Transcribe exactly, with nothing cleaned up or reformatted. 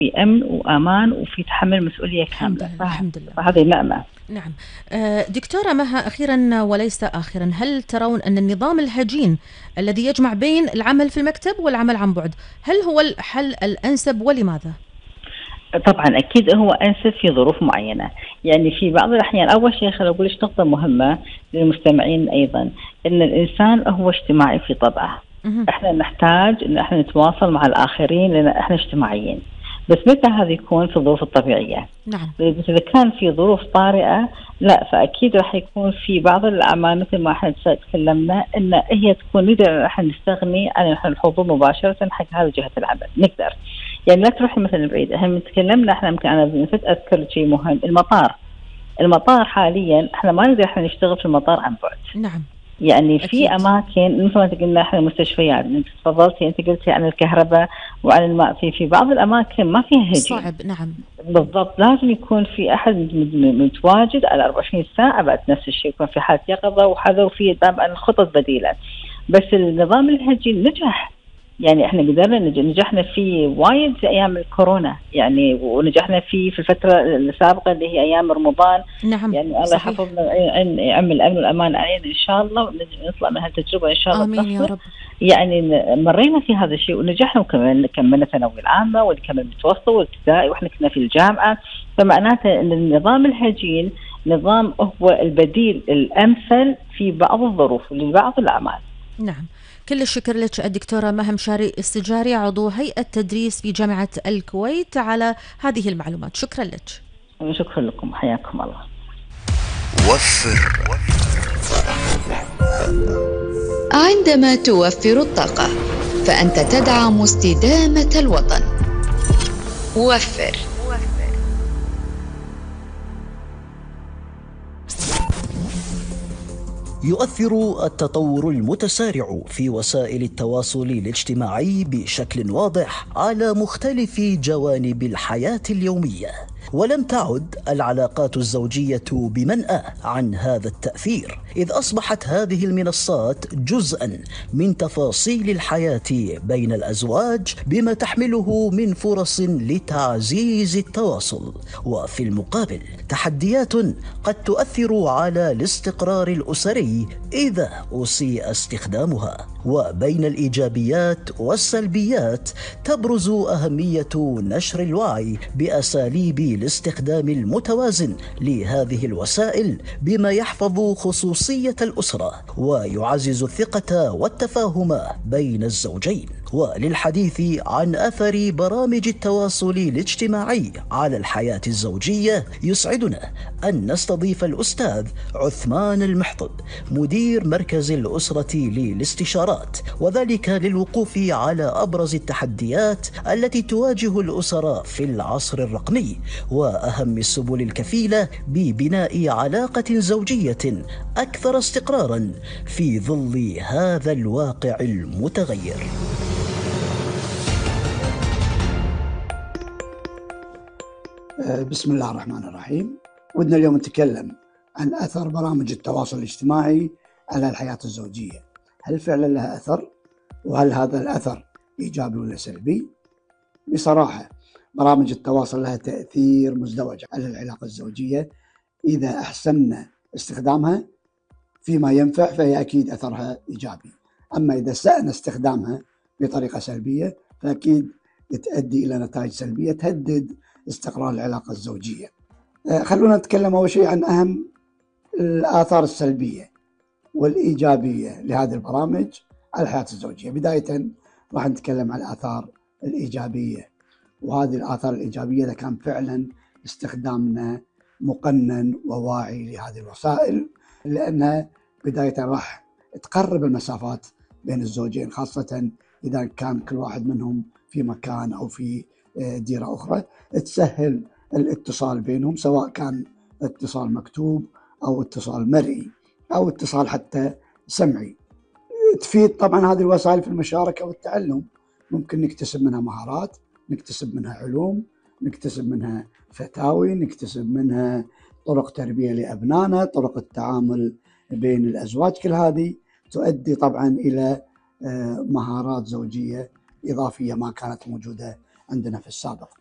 في أمن وأمان وفي تحمل مسؤولية الحمد كاملة. لله الحمد لله. فهذه نعمة. نعم. آه، دكتورة مها، أخيرا وليس آخرا، هل ترون أن النظام الهجين الذي يجمع بين العمل في المكتب والعمل عن بعد هل هو الحل الأنسب ولماذا؟ طبعا أكيد هو أنسب في ظروف معينة. يعني في بعض الأحيان، أول شيء خليني أقول لك نقطة مهمة للمستمعين أيضا، أن الإنسان هو اجتماعي في طبعه. مهم. إحنا نحتاج أن إحنا نتواصل مع الآخرين لأن إحنا اجتماعيين، بس متى هذا يكون؟ في الظروف الطبيعية. نعم. بس إذا كان في ظروف طارئة لا، فأكيد راح يكون في بعض الأعمال مثل ما احنا تكلمنا أن هي تكون نقدر احنا نستغني عن الحضور مباشرة حق هذه جهة العمل. نقدر يعني لا تروحي مثلا بعيد. احنا تكلمنا احنا يمكن أنا نسيت أذكر شيء مهم، المطار. المطار حاليا احنا ما نقدر احنا نشتغل في المطار عن بعد. نعم. يعني في أكيد. اماكن مثل ما قلنا احنا مستشفيات، انت تفضلتي انت قلتي عن الكهرباء وعن الماء، في في بعض الاماكن ما فيها هجين. صعب. نعم بالضبط، لازم يكون في احد متواجد على أربعة وعشرين ساعه. بعد نفس الشيء يكون في حاله يقظه وحذر، في طبعا خطط بديله. بس النظام الهجين نجح، يعني احنا قدرنا نجحنا فيه وايد في ايام الكورونا، يعني ونجحنا فيه في الفتره السابقه اللي هي ايام رمضان. نعم. يعني الله صحيح. يحفظنا يعم الامن والامان علينا ان شاء الله، ونطلع من هالتجربه ان شاء الله آمين يا بنصر. رب. يعني مرينا في هذا الشيء ونجحنا، وكمان كملنا ثانوي العامه وكملنا المتوسط والابتدائي واحنا كنا في الجامعه. فمعناته ان النظام الهجين نظام هو البديل الامثل في بعض الظروف لبعض الاعمال. نعم. كل الشكر لك الدكتورة مها مشاري السجاري، عضو هيئة تدريس في جامعة الكويت، على هذه المعلومات. شكرا لك. شكرا لكم، حياكم الله. وفر. عندما توفر الطاقة فأنت تدعم استدامة الوطن. وفر. يؤثر التطور المتسارع في وسائل التواصل الاجتماعي بشكل واضح على مختلف جوانب الحياة اليومية، ولم تعد العلاقات الزوجية بمنأى عن هذا التأثير، إذ أصبحت هذه المنصات جزءاً من تفاصيل الحياة بين الأزواج بما تحمله من فرص لتعزيز التواصل. وفي المقابل تحديات قد تؤثر على الاستقرار الأسري إذا أسيء استخدامها. وبين الإيجابيات والسلبيات تبرز أهمية نشر الوعي بأساليب الاستخدام المتوازن لهذه الوسائل بما يحفظ خصوصية الأسرة ويعزز الثقة والتفاهم بين الزوجين. وللحديث عن أثر برامج التواصل الاجتماعي على الحياة الزوجية يسعدنا أن نستضيف الأستاذ عثمان المحطب، مدير مركز الأسرة للاستشارات، وذلك للوقوف على أبرز التحديات التي تواجه الأسرة في العصر الرقمي وأهم السبل الكفيلة ببناء علاقة زوجية أكثر استقراراً في ظل هذا الواقع المتغير. بسم الله الرحمن الرحيم. ودنا اليوم نتكلم عن أثر برامج التواصل الاجتماعي على الحياة الزوجية. هل فعلا لها أثر؟ وهل هذا الأثر إيجابي ولا سلبي؟ بصراحة برامج التواصل لها تأثير مزدوج على العلاقة الزوجية. إذا أحسننا استخدامها فيما ينفع فهي أكيد أثرها إيجابي، أما إذا سأنا استخدامها بطريقة سلبية فأكيد تؤدي إلى نتائج سلبية تهدد استقرار العلاقة الزوجية. خلونا نتكلم أول شيء عن أهم الآثار السلبية والإيجابية لهذه البرامج على الحياة الزوجية. بداية راح نتكلم عن الآثار الإيجابية، وهذه الآثار الإيجابية إذا كان فعلا استخدامنا مقنن وواعي لهذه الوسائل، لأنها بداية راح تقرب المسافات بين الزوجين، خاصة إذا كان كل واحد منهم في مكان أو في ديرة أخرى، تسهل الاتصال بينهم، سواء كان اتصال مكتوب أو اتصال مرئي أو اتصال حتى سمعي. تفيد طبعا هذه الوسائل في المشاركة والتعلم، ممكن نكتسب منها مهارات، نكتسب منها علوم، نكتسب منها فتاوي، نكتسب منها طرق تربية لأبنائنا، طرق التعامل بين الأزواج. كل هذه تؤدي طبعا إلى مهارات زوجية إضافية ما كانت موجودة عندنا في السابق.